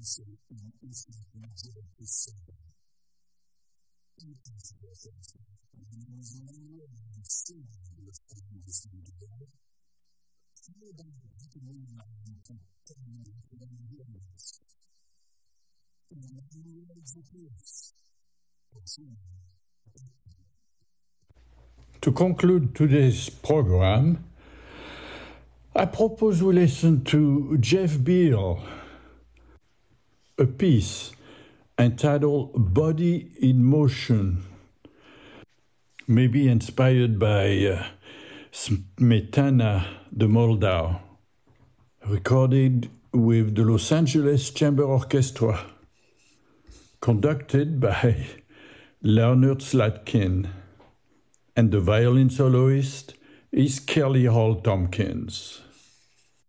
To conclude today's program, I propose we listen to Jeff Beal, a piece entitled Body in Motion, maybe inspired by Smetana de Moldau, recorded with the Los Angeles Chamber Orchestra, conducted by Leonard Slatkin, and the violin soloist is Kelly Hall Tompkins.